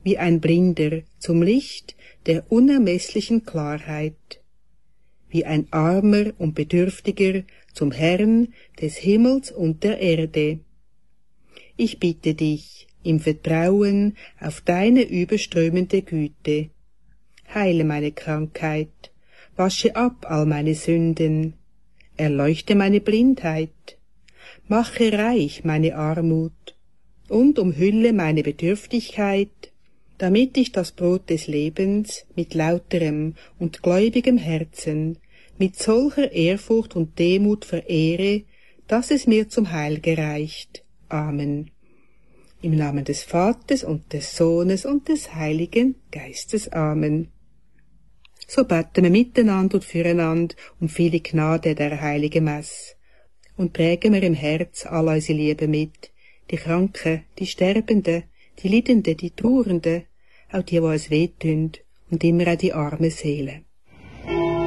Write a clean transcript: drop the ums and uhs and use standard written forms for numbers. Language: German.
wie ein Blinder zum Licht der unermesslichen Klarheit, wie ein Armer und Bedürftiger zum Herrn des Himmels und der Erde. Ich bitte dich, im Vertrauen auf deine überströmende Güte, heile meine Krankheit, wasche ab all meine Sünden, erleuchte meine Blindheit, mache reich meine Armut und umhülle meine Bedürftigkeit, damit ich das Brot des Lebens mit lauterem und gläubigem Herzen, mit solcher Ehrfurcht und Demut verehre, dass es mir zum Heil gereicht. Amen. Im Namen des Vaters und des Sohnes und des Heiligen Geistes. Amen. So beten wir miteinander und füreinander um viele Gnade der Heiligen Messe und prägen wir im Herz all unsere Liebe mit, die Kranken, die Sterbenden, die Leidenden, die Trauernden, auch die uns wehtun und immer auch die armen Seelen.